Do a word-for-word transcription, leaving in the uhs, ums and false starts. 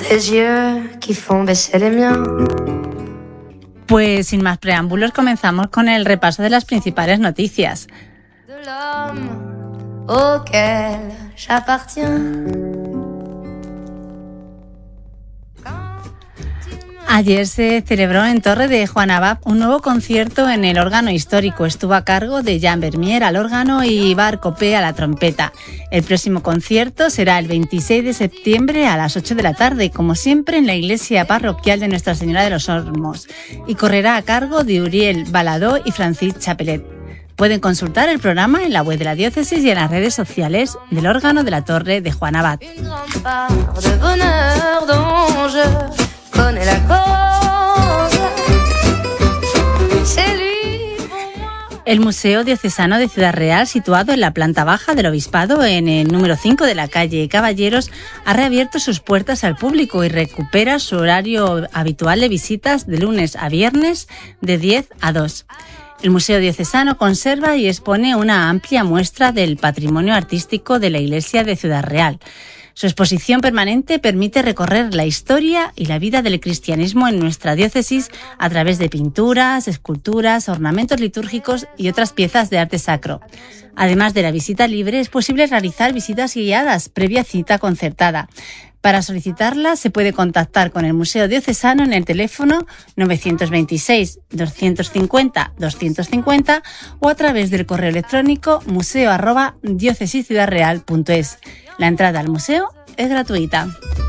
des yeux qui font baisser les miens. Pues sin más preámbulos comenzamos con el repaso de las principales noticias. De l'homme auquel j'appartiens. Ayer se celebró en Torre de Juan Abad un nuevo concierto en el órgano histórico. Estuvo a cargo de Jean Vermier al órgano y Ibar Copé a la trompeta. El próximo concierto será el veintiséis de septiembre a las ocho de la tarde, como siempre en la iglesia parroquial de Nuestra Señora de los Olmos, y correrá a cargo de Uriel Baladó y Francis Chapelet. Pueden consultar el programa en la web de la diócesis y en las redes sociales del órgano de la Torre de Juan Abad. El Museo Diocesano de Ciudad Real, situado en la planta baja del Obispado, en el número cinco de la calle Caballeros, ha reabierto sus puertas al público y recupera su horario habitual de visitas de lunes a viernes de diez a dos. El Museo Diocesano conserva y expone una amplia muestra del patrimonio artístico de la Iglesia de Ciudad Real. Su exposición permanente permite recorrer la historia y la vida del cristianismo en nuestra diócesis a través de pinturas, esculturas, ornamentos litúrgicos y otras piezas de arte sacro. Además de la visita libre, es posible realizar visitas guiadas previa cita concertada. Para solicitarla se puede contactar con el Museo Diocesano en el teléfono novecientos veintiséis, doscientos cincuenta, doscientos cincuenta o a través del correo electrónico museo arroba diócesisciudadreal punto es. La entrada al museo es gratuita.